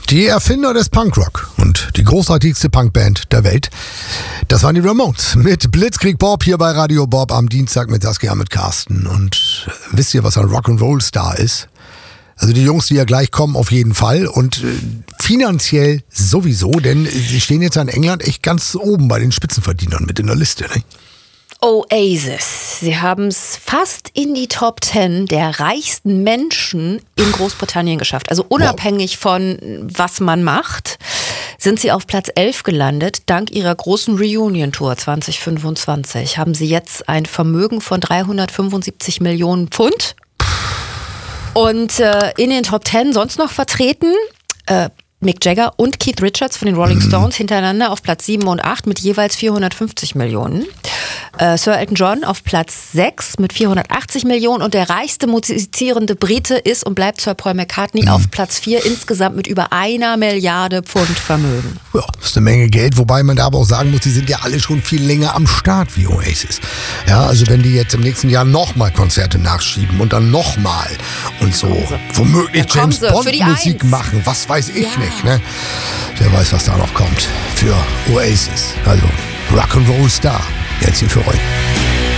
Die Erfinder des Punkrock und die großartigste Punkband der Welt, das waren die Ramones mit Blitzkrieg Bob hier bei Radio Bob am Dienstag mit Saskia, mit Carsten. Und wisst ihr, was ein Rock'n'Roll-Star ist? Also die Jungs, die ja gleich kommen, auf jeden Fall und finanziell sowieso, denn sie stehen jetzt in England echt ganz oben bei den Spitzenverdienern mit in der Liste, ne? Oasis. Sie haben es fast in die Top 10 der reichsten Menschen in Großbritannien geschafft. Also unabhängig von was man macht, sind sie auf Platz 11 gelandet. Dank ihrer großen Reunion-Tour 2025 haben sie jetzt ein Vermögen von 375 Millionen Pfund. Und in den Top 10 sonst noch vertreten Mick Jagger und Keith Richards von den Rolling Stones hintereinander auf Platz 7 und 8 mit jeweils 450 Millionen. Sir Elton John auf Platz 6 mit 480 Millionen und der reichste musizierende Brite ist und bleibt Sir Paul McCartney auf Platz 4 insgesamt mit über 1 Milliarde Pfund Vermögen. Ja, das ist eine Menge Geld, wobei man da aber auch sagen muss, die sind ja alle schon viel länger am Start wie Oasis. Ja, also wenn die jetzt im nächsten Jahr nochmal Konzerte nachschieben und dann nochmal und so womöglich James Bond Musik machen, was weiß ich nicht, ne? Wer weiß, was da noch kommt für Oasis. Also Rock'n'Roll Star. Jetzt hier für euch.